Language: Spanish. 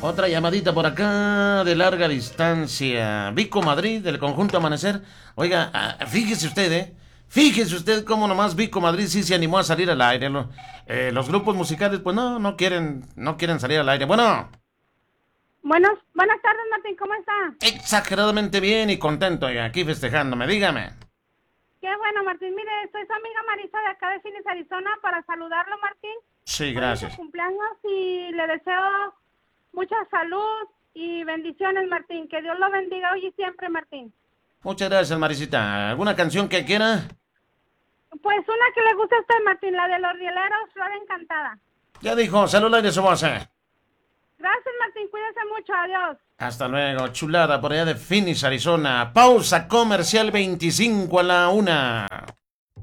Otra llamadita por acá de larga distancia. Vico Madrid, del conjunto Amanecer. Oiga, fíjese usted, ¿eh? Fíjese usted cómo nomás Vico Madrid sí se animó a salir al aire. Los grupos musicales, pues no quieren salir al aire. Bueno, Buenas tardes, Martín, ¿cómo está? exageradamente bien y contento, oiga, aquí festejándome, dígame. Qué bueno, Martín. Mire, soy su amiga Marisa de acá de Phoenix, Arizona, para saludarlo, Martín. Sí, Hoy es su gracias. cumpleaños y le deseo mucha salud y bendiciones, Martín. Que Dios lo bendiga hoy y siempre, Martín. Muchas gracias, Marisita. ¿Alguna canción que quiera? Pues una que le gusta a usted, Martín, la de los rieleros, Flor Encantada. Ya dijo, salud al aire su voz. Gracias, Martín, cuídese mucho, adiós. Hasta luego, chulada, por allá de Phoenix, Arizona. Pausa comercial 25 a la 1.